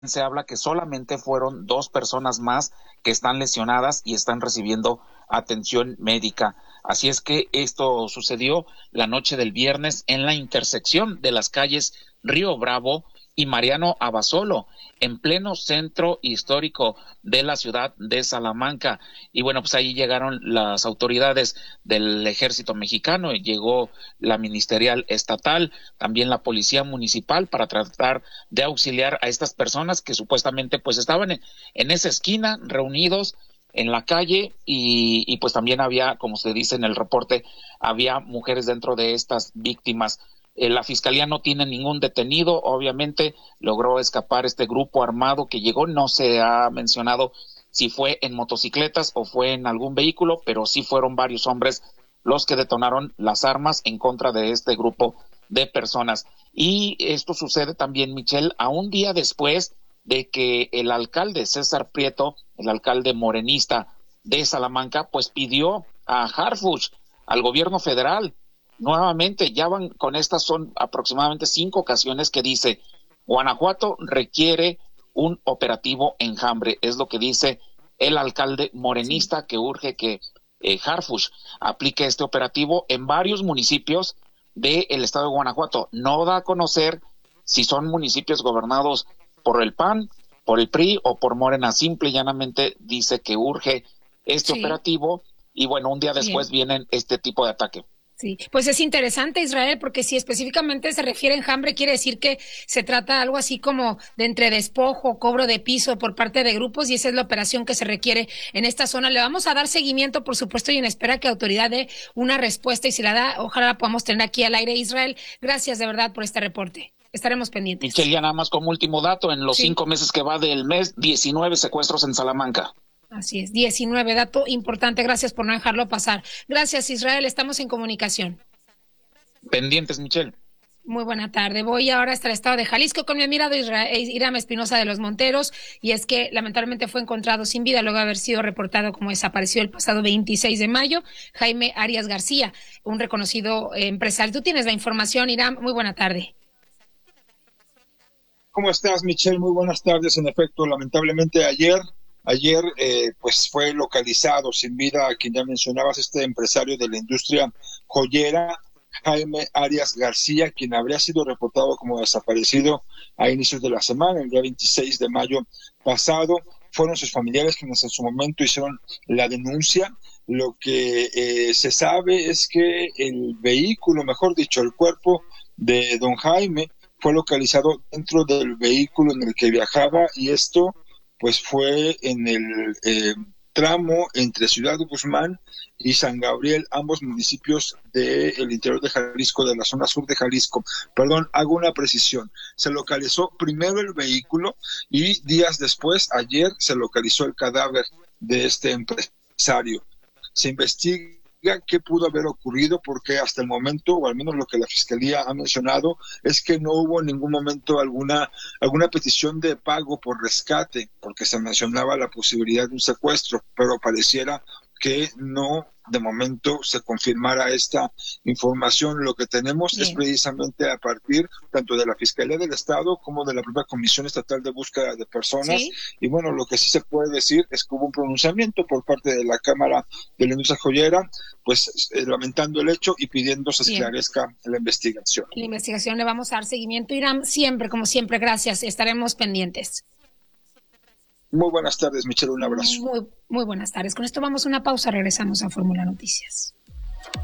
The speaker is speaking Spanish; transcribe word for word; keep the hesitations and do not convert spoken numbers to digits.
se habla que solamente fueron dos personas más que están lesionadas y están recibiendo atención médica. Así es que esto sucedió la noche del viernes en la intersección de las calles Río Bravo y Mariano Abasolo, en pleno centro histórico de la ciudad de Salamanca. Y bueno, pues ahí llegaron las autoridades del ejército mexicano, y llegó la ministerial estatal, también la policía municipal, para tratar de auxiliar a estas personas que supuestamente pues estaban en, en esa esquina reunidos en la calle, y, y pues también había, como se dice en el reporte, había mujeres dentro de estas víctimas. Eh, la fiscalía no tiene ningún detenido, obviamente logró escapar este grupo armado que llegó, no se ha mencionado si fue en motocicletas o fue en algún vehículo, pero sí fueron varios hombres los que detonaron las armas en contra de este grupo de personas. Y esto sucede también, Michelle, a un día después de que el alcalde César Prieto, el alcalde morenista de Salamanca, pues pidió a Harfuch, al gobierno federal, nuevamente, ya van con estas, son aproximadamente cinco ocasiones que dice: Guanajuato requiere un operativo Enjambre, es lo que dice el alcalde Sí. morenista, que urge que eh, Harfuch aplique este operativo en varios municipios del estado de Guanajuato. No da a conocer si son municipios gobernados por el P A N, por el P R I o por Morena. Simple y llanamente dice que urge este Sí, operativo, y bueno, un día después bien. vienen este tipo de ataque. Sí, pues es interesante, Israel, porque si específicamente se refiere a enjambre, quiere decir que se trata algo así como de entre despojo, cobro de piso por parte de grupos, y esa es la operación que se requiere en esta zona. Le vamos a dar seguimiento, por supuesto, y en espera que autoridad dé una respuesta, y si la da, ojalá la podamos tener aquí al aire. Israel, gracias de verdad por este reporte. Estaremos pendientes. Michelle, ya nada más como último dato, en los Sí. cinco meses que va del mes, diecinueve secuestros en Salamanca. Así es, diecinueve, dato importante, gracias por no dejarlo pasar. Gracias, Israel, estamos en comunicación. Pendientes, Michelle. Muy buena tarde. Voy ahora hasta el estado de Jalisco con mi admirado Irán Espinosa de los Monteros, y es que lamentablemente fue encontrado sin vida luego de haber sido reportado como desaparecido el pasado veintiséis de mayo, Jaime Arias García, un reconocido eh, empresario. Tú tienes la información, Irán. Muy buena tarde. ¿Cómo estás, Michelle? Muy buenas tardes. En efecto, lamentablemente ayer, ayer eh, pues fue localizado sin vida a quien ya mencionabas, este empresario de la industria joyera, Jaime Arias García, quien habría sido reportado como desaparecido a inicios de la semana, el día veintiséis de mayo pasado. Fueron sus familiares quienes en su momento hicieron la denuncia. Lo que eh, se sabe es que el vehículo, mejor dicho, el cuerpo de don Jaime, fue localizado dentro del vehículo en el que viajaba, y esto pues fue en el eh, tramo entre Ciudad Guzmán y San Gabriel, ambos municipios del interior de Jalisco, de la zona sur de Jalisco. Perdón, hago una precisión. Se localizó primero el vehículo y días después, ayer, se localizó el cadáver de este empresario. Se investiga qué pudo haber ocurrido, porque hasta el momento, o al menos lo que la Fiscalía ha mencionado, es que no hubo en ningún momento alguna, alguna petición de pago por rescate, porque se mencionaba la posibilidad de un secuestro, pero pareciera que no, de momento, se confirmara esta información. Lo que tenemos es Bien. precisamente a partir tanto de la Fiscalía del Estado como de la propia Comisión Estatal de Búsqueda de Personas, Sí. y bueno, lo que sí se puede decir es que hubo un pronunciamiento por parte de la Cámara de la Industria Joyera, pues eh, lamentando el hecho y pidiendo se Bien. esclarezca la investigación. La investigación le vamos a dar seguimiento, Irán. Siempre, como siempre, gracias. Estaremos pendientes. Muy buenas tardes, Michelle, un abrazo. Muy, muy buenas tardes. Con esto vamos a una pausa. Regresamos a Fórmula Noticias.